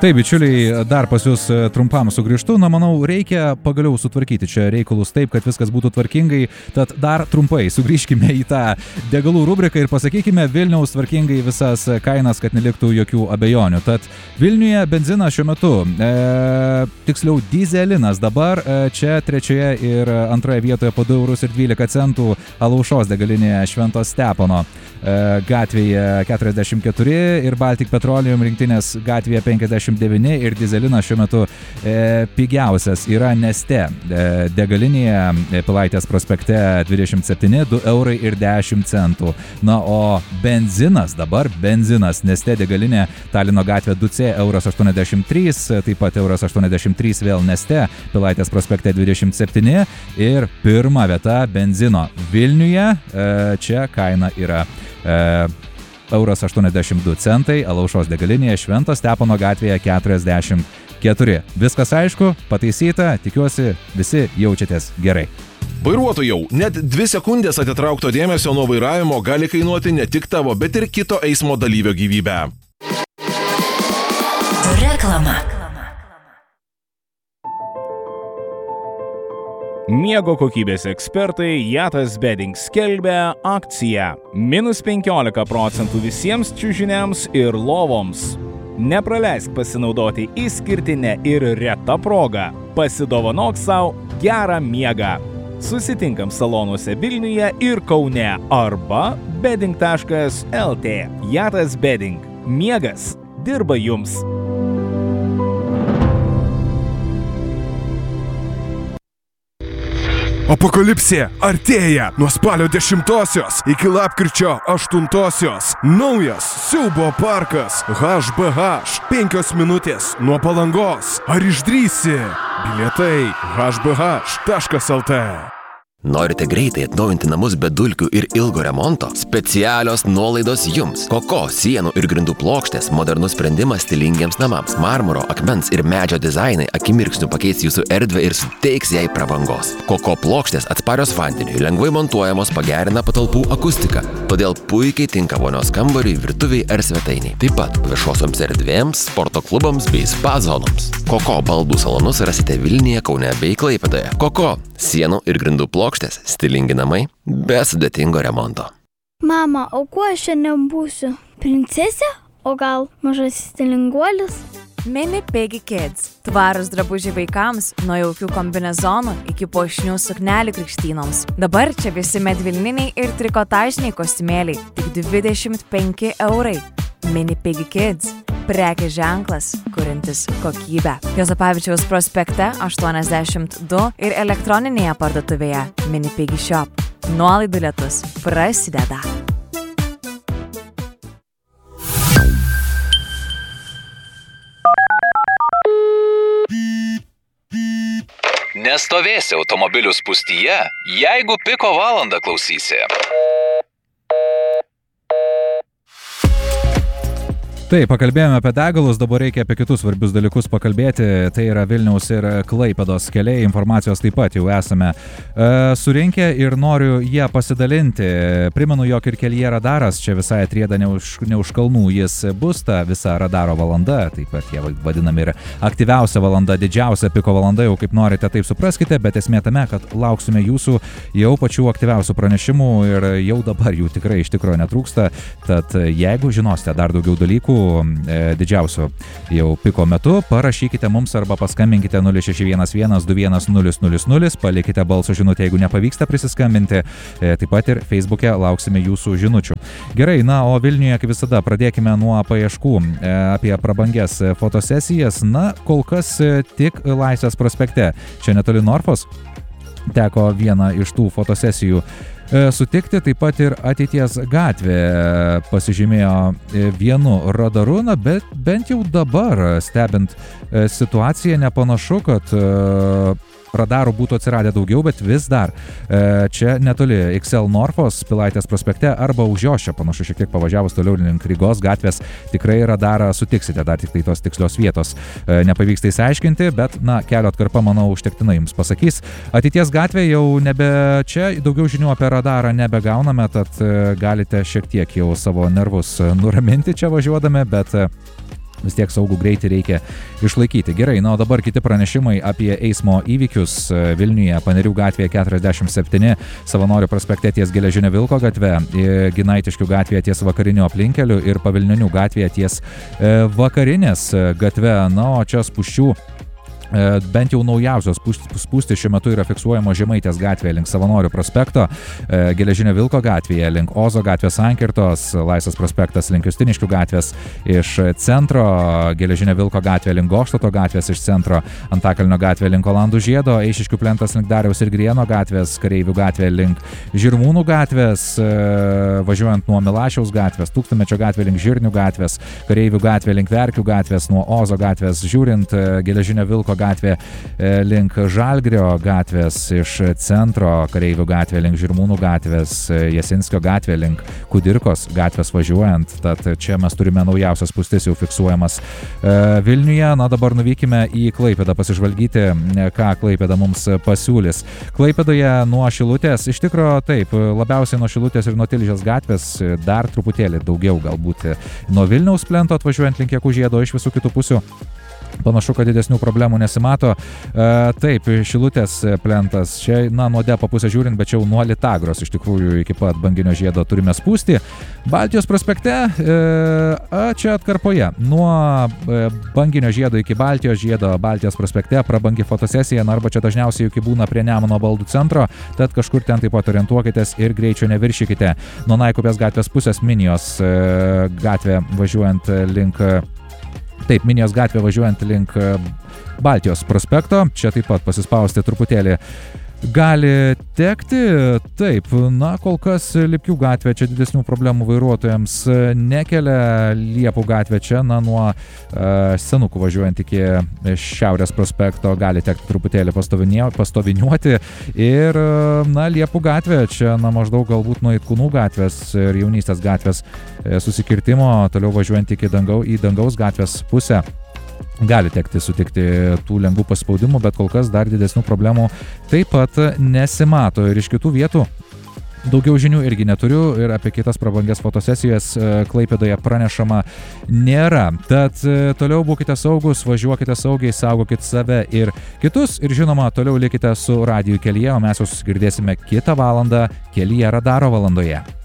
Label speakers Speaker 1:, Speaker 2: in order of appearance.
Speaker 1: Taip, bičiuliai, dar pas jūs trumpam sugrįžtu. Na, manau, reikia pagaliau sutvarkyti čia reikalus taip, kad viskas būtų tvarkingai. Tad dar trumpai sugrįžkime į tą degalų rubriką ir pasakykime Vilniaus tvarkingai visas kainas, kad neliktų jokių abejonių. Tad Vilniuje benzinas šiuo metu, tiksliau dyzelinas dabar čia trečioje ir antroje vietoje po 2,12 eurų Alaušos degalinėje Švento Stepono gatvėje 44 ir Baltic Petroleum rinktinės gatvėje 59 ir dyzelinas šiuo metu pigiausias yra Neste degalinėje Pilaitės prospekte 27, 2,10 eurų. Na, o benzinas Neste degalinė Talino gatvė 2C 1,83 €, taip pat 1,83 € vėl Neste Pilaitės prospekte 27 ir pirma vieta benzino Vilniuje, čia kaina yra 1,82 €, Alaušos degalinėje Švento Stepono gatvėje 44. Viskas aišku, pataisyta, tikiuosi visi jaučiatės gerai.
Speaker 2: Vairuotojau, net 2 sekundės atitraukto dėmesio nuo vairavimo gali kainuoti ne tik tavo, bet ir kito eismo dalyvio gyvybę.
Speaker 3: Reklama.
Speaker 4: Miego kokybės ekspertai Jatas Bedding skelbia akciją -15% visiems čiužiniams ir lovoms. Nepraleisk pasinaudoti išskirtinę ir retą progą. Pasidovanok savo gerą miegą. Susitinkam salonuose Vilniuje ir Kaune arba bedding.lt. Jatas Bedding. Miegas dirba jums.
Speaker 5: Apokalipsė artėja nuo spalio 10 iki lapkričio 8. Naujas siaubo parkas HBH. 5 minutės nuo Palangos. Ar išdrįsi? Bilietai hbh.lt.
Speaker 6: Norite greitai atnaujinti namus be dulkių ir ilgo remonto? Specialios nuolaidos jums. Koko sienų ir grindų plokštės modernus sprendimas stilingiems namams. Marmuro, akmens ir medžio dizainai akimirksniu pakeis jūsų erdvę ir suteiks jai prabangos. Koko plokštės atsparios vandeniui, lengvai montuojamos, pagerina patalpų akustiką. Todėl puikiai tinka vonios kambariui, virtuviai ar svetainiai. Taip pat viešosioms erdvėms, sporto klubams bei spa zonoms. Koko baldų salonus rasite Vilniuje, Kaune bei Klaipėdoje. Koko sienų ir grindų plokštės, stilingi namai, be sudėtingo remonto.
Speaker 7: Mama, o kuo aš šiandien būsiu? Princesė? O gal mažasis stilinguolis?
Speaker 3: Mini Piggy Kids. Tvarūs drabužiai vaikams, nuo jaukių kombinezonų iki puošnių suknelių krikštynoms. Dabar čia visi medvilniniai ir trikotažiniai kostiumėliai, tik 25 €. Mini Piggy Kids. Prekės ženklas, kuriantis kokybę. Juozapavičiaus prospekte 82 ir elektroninėje parduotuvėje Mini Piggy Shop. Nuolaidų lietus prasideda.
Speaker 8: Nestovėsi automobilių spūstyje, jeigu piko valandą klausysi.
Speaker 1: Taip, pakalbėjome apie degalus, dabar reikia apie kitus svarbius dalykus pakalbėti. Tai yra Vilniaus ir Klaipėdos keliai, informacijos taip pat jau esame surinkę ir noriu ją pasidalinti. Primenu, jog ir kelyje radaras, čia visai atrieda ne už kalnų, jis bus ta visa radaro valanda, taip pat jie vadinami ir aktyviausia valanda, didžiausia piko valanda, jau kaip norite, taip supraskite, bet esmė tame, kad lauksime jūsų jau pačių aktyviausių pranešimų ir jau dabar jų tikrai iš tikrųjų netrūksta. Tad jeigu žinosite dar daugiau dalykų didžiausio jau piko metu, parašykite mums arba paskambinkite 0611 21 000, palikite balso žinutę, jeigu nepavyksta prisiskambinti, taip pat ir Facebook'e lauksime jūsų žinučių. Gerai, na, o Vilniuje, kaip visada, pradėkime nuo paieškų apie prabangias fotosesijas. Na, kol kas tik Laisvės prospekte, čia netoli Norfos, teko vieną iš tų fotosesijų sutikti, taip pat ir Ateities gatvė pasižymėjo vienu radaru, na, bet bent jau dabar, stebint situaciją, nepanašu, kad radarų būtų atsiradę daugiau, bet vis dar čia netoli XL Norfos Pilaitės prospekte arba už jos čia panašu šiek tiek pavažiavus toliau link Rygos gatvės tikrai radarą sutiksite, dar tik tai tos tikslios vietos nepavyksta įsiaiškinti, bet na, kelio atkarpa, manau, užtektinai jums pasakys. Ateities gatvė jau nebe čia, daugiau žinių apie radarą nebegauname, tad galite šiek tiek jau savo nervus nuraminti čia važiuodami, bet vis tiek saugų greitį reikia išlaikyti. Gerai, na o dabar kiti pranešimai apie eismo įvykius Vilniuje, Panerių gatvėje 47, Savanorių prospekte ties Geležinio Vilko gatve, Ginaitiškių gatvėje ties Vakariniu aplinkeliu ir Pavilnionių gatvėje ties Vakarinės gatve. Na, o čia spūsčių bent jau naujausios spūstys šiuo metu yra fiksuojamos Žemaitės gatvėje link Savanorių prospekto, Geležinio Vilko gatvėje link Ozo gatvės sankirtos, Laisvės prospektas link Justiniškių gatvės iš centro, Geležinio Vilko gatvėje link Goštauto gatvės iš centro, Antakalnio gatvėje link Olandų žiedo, Eišiškių plentas link Dariaus ir Grieno gatvės, Kareivių gatvėje link Žirmūnų gatvės, važiuojant nuo Milašiaus gatvės, Tūkstantmečio gatvėje link Žirnių gatvės, Kareivių gatvėje link Verkių gatvės, nuo Ozo gatvės žiūrint, Geležinio Vilko gatvė link Žalgirio gatvės iš centro, Kareivių gatvė link Žirmūnų gatvės, Jasinskio gatvė link Kudirkos gatvės važiuojant. Tad čia mes turime naujausias spūstis jau fiksuojamas Vilniuje. Na dabar nuvykime į Klaipėdą pasižvalgyti, ką Klaipėda mums pasiūlys. Klaipėdoje nuo Šilutės, iš tikro taip, labiausiai nuo Šilutės ir nuo Tilžės gatvės, dar truputėlį daugiau galbūt nuo Vilniaus plento atvažiuojant link Jakų žiedo, iš visų kitų pusių panašu, kad didesnių problemų nesimato. Taip, Šilutės plentas, čia, nuo Depo pusę žiūrint, bet čia jau nuo Litagros iš tikrųjų iki pat Banginio žiedo turime spūstį. Baltijos prospekte, čia atkarpoje, nuo Banginio žiedo iki Baltijos žiedo, Baltijos prospekte, prabangi fotosesija, arba čia dažniausiai juk būna prie Nemuno baldų centro, tad kažkur ten taip pat orientuokitės ir greičio neviršykite. Nuo Naikupės gatvės pusės Minijos gatvė važiuojant link Minijos gatvė važiuojant link Baltijos prospekto, čia taip pat pasispausti truputėlį gali tekti. Taip, kol kas Lipkių gatvė čia didesnių problemų vairuotojams nekelia, Liepų gatvė čia, nuo Senukų važiuojant iki Šiaurės prospekto gali tekti truputėlį pastoviniuoti ir, Liepų gatvė čia, maždaug galbūt nuo Itkūnų gatvės ir Jaunystės gatvės susikirtimo, toliau važiuojant į Dangaus gatvės pusę. Gali tekti sutikti tų lengvų paspaudimų, bet kol kas dar didesnių problemų taip pat nesimato. Ir iš kitų vietų daugiau žinių irgi neturiu ir apie kitas prabangias fotosesijas Klaipėdoje pranešama nėra. Tad toliau būkite saugus, važiuokite saugiai, saugokite save ir kitus ir žinoma, toliau likite su Radiju kelyje, o mes jau susigirdėsime kitą valandą Kelyje Radaro valandoje.